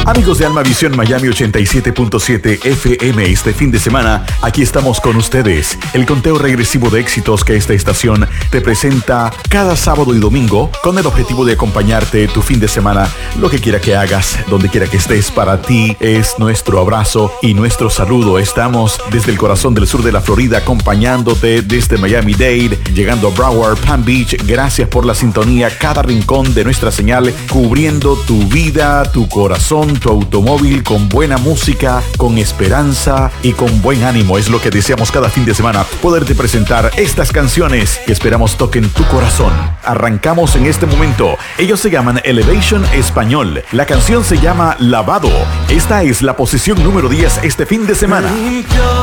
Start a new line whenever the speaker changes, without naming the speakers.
Amigos de Alma Visión Miami 87.7 FM, este fin de semana, aquí estamos con ustedes. El conteo regresivo de éxitos que esta estación te presenta cada sábado y domingo con el objetivo de acompañarte tu fin de semana. Lo que quiera que hagas, donde quiera que estés, para ti es nuestro abrazo y nuestro saludo. Estamos desde el corazón del sur de la Florida acompañándote desde Miami-Dade, llegando a Broward, Palm Beach. Gracias por la sintonía, cada rincón de nuestra señal, cubriendo tu vida, tu corazón, tu automóvil con buena música, con esperanza y con buen ánimo. Es lo que deseamos cada fin de semana, poderte presentar estas canciones que esperamos toquen tu corazón. Arrancamos en este momento. Ellos se llaman Elevation Español. La canción se llama Lavado. Esta es la posición número 10 este fin de semana.